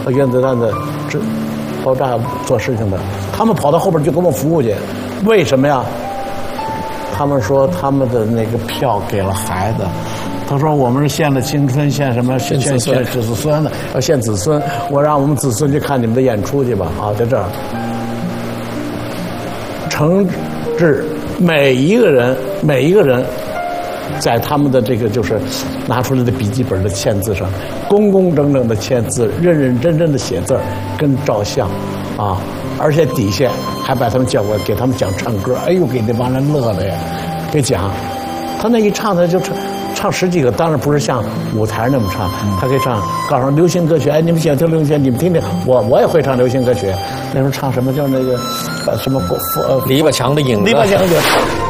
和原子弹的爆炸做事情的，他们跑到后边就给我们服务去，为什么呀？他们说他们的那个票给了孩子，他说我们是献了青春，献什么？献子孙的，要献子孙。我让我们子孙去看你们的演出去吧。啊，在这儿，惩治每一个人，在他们的这个就是拿出来的笔记本的签字上，工工整整的签字，认认真真的写字，跟照相，啊。而且底下还把他们叫过来，给他们讲唱歌，哎呦，给那帮人乐的呀！给讲，他那一唱，他就唱10几个，当然不是像舞台那么唱，他可以唱，告诉流行歌曲，哎，你们喜欢听流行歌曲，你们听听，我也会唱流行歌曲。那时候唱什么叫那个什么篱笆墙的影子，篱笆墙的。